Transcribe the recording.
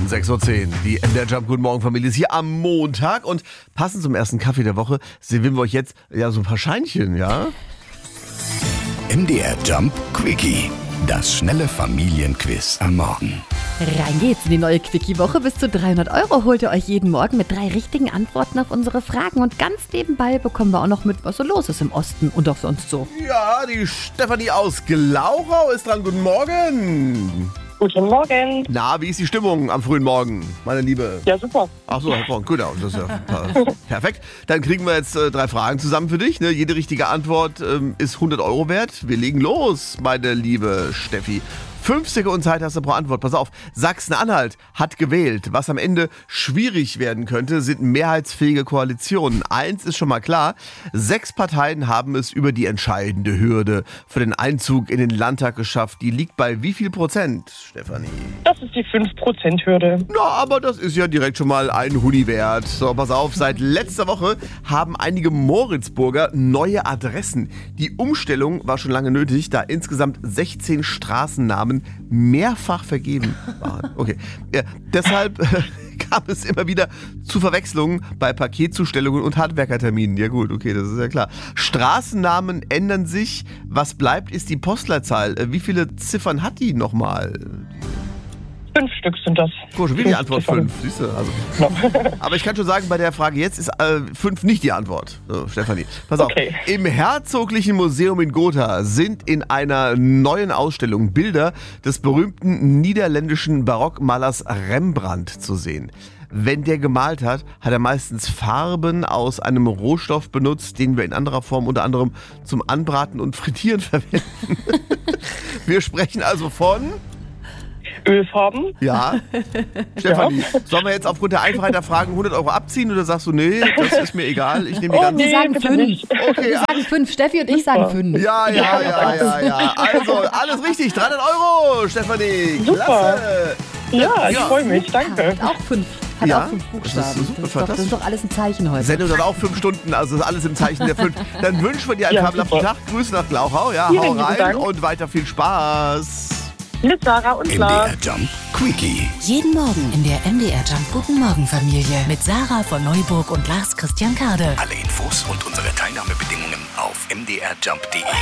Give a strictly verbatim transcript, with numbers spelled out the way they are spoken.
sechs Uhr zehn. Die M D R Jump Guten Morgen Familie ist hier am Montag und passend zum ersten Kaffee der Woche servieren wir euch jetzt ja so ein paar Scheinchen, ja? M D R Jump Quickie. Das schnelle Familienquiz am Morgen. Rein geht's in die neue Quickie-Woche. Bis zu dreihundert Euro holt ihr euch jeden Morgen mit drei richtigen Antworten auf unsere Fragen. Und ganz nebenbei bekommen wir auch noch mit, was so los ist im Osten und auch sonst so. Ja, die Stefanie aus Glauchau ist dran. Guten Morgen. Guten Morgen. Na, wie ist die Stimmung am frühen Morgen, meine Liebe? Ja, super. Ach so, hervorragend. Gut, ja, das ist ja perfekt. Dann kriegen wir jetzt äh, drei Fragen zusammen für dich. Ne? Jede richtige Antwort ähm, ist hundert Euro wert. Wir legen los, meine liebe Steffi. Fünf Sekunden Zeit hast du pro Antwort. Pass auf, Sachsen-Anhalt hat gewählt. Was am Ende schwierig werden könnte, sind mehrheitsfähige Koalitionen. Eins ist schon mal klar, sechs Parteien haben es über die entscheidende Hürde für den Einzug in den Landtag geschafft. Die liegt bei wie viel Prozent, Stefanie? Das ist die fünf Prozent Hürde. Na, aber das ist ja direkt schon mal ein Huni wert. So, pass auf, seit letzter Woche haben einige Moritzburger neue Adressen. Die Umstellung war schon lange nötig, da insgesamt sechzehn Straßennamen mehrfach vergeben waren. Okay, ja, deshalb äh, kam es immer wieder zu Verwechslungen bei Paketzustellungen und Handwerkerterminen. Ja gut, okay, das ist ja klar. Straßennamen ändern sich. Was bleibt, ist die Postleitzahl. Äh, wie viele Ziffern hat die nochmal? Fünf Stück sind das. Gut, schon wieder die Antwort fünf. Siehst du? Also. Aber ich kann schon sagen, bei der Frage jetzt ist äh, fünf nicht die Antwort. So, Stefanie, pass auf. Okay. Im Herzoglichen Museum in Gotha sind in einer neuen Ausstellung Bilder des berühmten niederländischen Barockmalers Rembrandt zu sehen. Wenn der gemalt hat, hat er meistens Farben aus einem Rohstoff benutzt, den wir in anderer Form unter anderem zum Anbraten und Frittieren verwenden. Wir sprechen also von... Ölfarben? Ja. Stefanie, sollen wir jetzt aufgrund der Einfachheit der Fragen hundert Euro abziehen oder sagst du, nee, das ist mir egal, ich nehme die Oh, ganzen... Wir nee, sagen bitte fünf. nicht. Okay, Wir sagen fünf. Steffi und ich sagen fünf. ja, ja, ja, ja, ja. Also, alles richtig, dreihundert Euro, Stefanie. Super. Klasse. Ja, ich Ja. freue mich. Danke. Hat auch fünf. Hat Ja, auch fünf das Buchstaben. ist super, das, ist doch, das ist doch alles ein Zeichen heute. Sendung dann auch fünf Stunden, also ist alles im Zeichen der fünf. Dann wünschen wir dir einen Ja, fabelhaften super. Tag. Grüße nach Glauchau, ja, Vielen hau lieben rein Dank. und weiter viel Spaß. Mit Sarah und M D R Lars. Jump Quickie. Jeden Morgen in der M D R Jump Guten Morgen Familie mit Sarah von Neuburg und Lars Christian Kade. Alle Infos und unsere Teilnahmebedingungen auf m d r jump punkt d e.